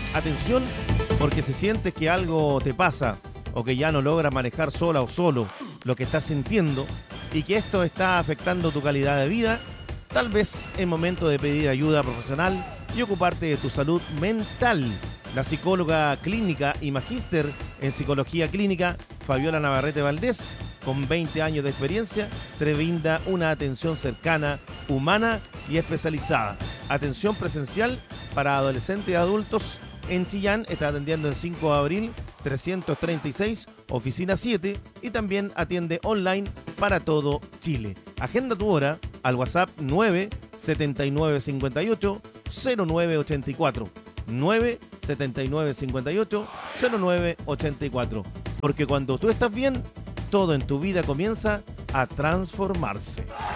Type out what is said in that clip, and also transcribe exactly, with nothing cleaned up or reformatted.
Atención, porque si sientes que algo te pasa o que ya no logras manejar sola o solo lo que estás sintiendo y que esto está afectando tu calidad de vida, tal vez es momento de pedir ayuda profesional y ocuparte de tu salud mental. La psicóloga clínica y magíster en psicología clínica, Fabiola Navarrete Valdés, con veinte años de experiencia, te brinda una atención cercana, humana y especializada. Atención presencial para adolescentes y adultos en Chillán, está atendiendo en cinco de abril trescientos treinta y seis, oficina siete, y también atiende online para todo Chile. Agenda tu hora al WhatsApp nueve setenta y nueve cincuenta y ocho cero nueve ochenta y cuatro. nueve setenta y nueve cincuenta y ocho cero nueve ochenta y cuatro. Porque cuando tú estás bien, todo en tu vida comienza a transformarse.